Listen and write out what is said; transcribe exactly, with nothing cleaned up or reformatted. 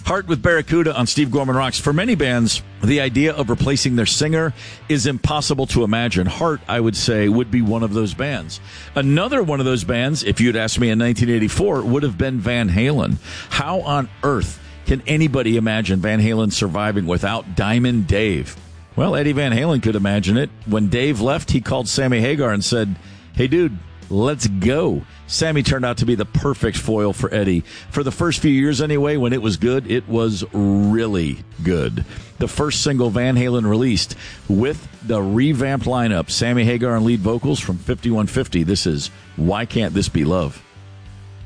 Heart with Barracuda on Steve Gorman Rocks. For many bands, the idea of replacing their singer is impossible to imagine. Heart, I would say, would be one of those bands. Another one of those bands, if you'd asked me in nineteen eighty-four, would have been Van Halen. How on earth can anybody imagine Van Halen surviving without Diamond Dave? Well, Eddie Van Halen could imagine it. When Dave left, he called Sammy Hagar and said, "Hey, dude, let's go." Sammy turned out to be the perfect foil for Eddie. For the first few years anyway, when it was good, it was really good. The first single Van Halen released with the revamped lineup, Sammy Hagar on lead vocals from fifty-one fifty. This is Why Can't This Be Love?